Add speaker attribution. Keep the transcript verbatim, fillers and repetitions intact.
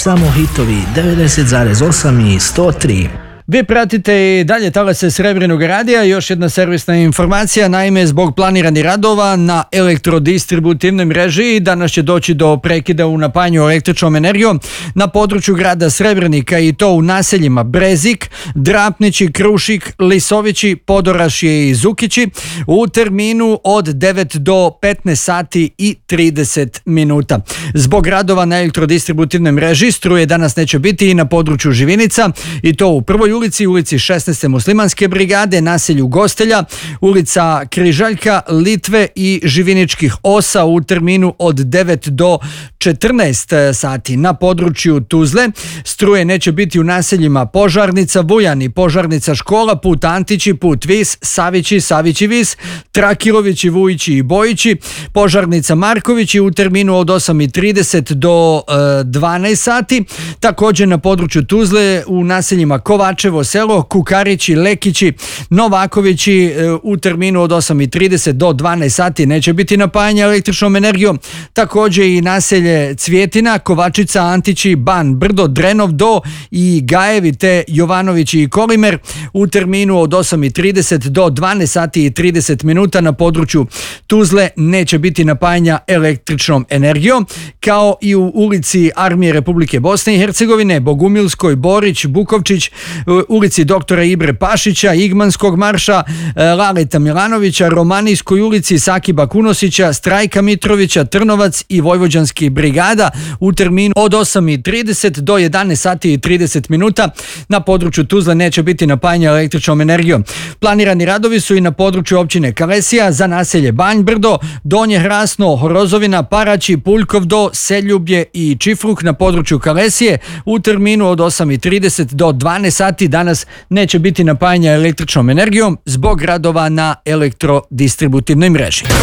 Speaker 1: samo hitovi devedeset zarez osam i sto tri.
Speaker 2: Vi pratite i dalje talase Srebrnog radija. Još jedna servisna informacija. Naime, zbog planiranih radova na elektrodistributivnoj mreži danas će doći do prekida u napajanju električnom energijom na području grada Srebrenika, i to u naseljima Brezik, Drapnići, Krušik, Lisovići, Podorašje i Zukići u terminu od devet do petnaest sati i trideset minuta. Zbog radova na elektrodistributivnoj mreži struje danas neće biti i na području Živinica, i to u prvoj ulici, ulici šesnaeste muslimanske brigade, naselju Gostelja, ulica Križaljka, Litve i Živiničkih osa u terminu od devet do četrnaest sati. Na području Tuzle struje neće biti u naseljima Požarnica, Vujani, Požarnica škola, put Antići, put Vis, Savići, Savići Vis, Trakirovići, Vujići i Bojići, Požarnica Markovići u terminu od osam i trideset do dvanaest sati. Također na području Tuzle u naseljima Kovačevo selo, Kukarići, Lekići, Novakovići u terminu od osam i trideset do dvanaest sati neće biti napajanje električnom energijom. Također i naselje Cvjetina, Kovačica, Antići, Ban, Brdo, Drenov do i Gajevi te Jovanovići i Kolimer u terminu od osam i trideset do dvanaest sati i trideset minuta na području Tuzle neće biti napajanja električnom energijom, kao i u ulici Armije Republike Bosne i Hercegovine, Bogumilskoj, Borić, Bukovčić, ulici doktora Ibre Pašića, Igmanskog marša, Laleta Milanovića, Romanijskoj ulici Sakiba Kunosića, Strajka Mitrovića, Trnovac i Vojvođanskih brigada u terminu od osam i trideset do jedanaest sati i trideset minuta. Na području Tuzle neće biti napajanja električnom energijom. Planirani radovi su i na području općine Kalesija za naselje Banj Brdo, Donje Hrasno, Horozovina, Paraći, Puljkov do, Seljublje i Čifruk na području Kalesije u terminu od osam i trideset do dvanaest sati. Danas neće biti napajanja električnom energijom zbog radova na elektrodistributivnoj mreži.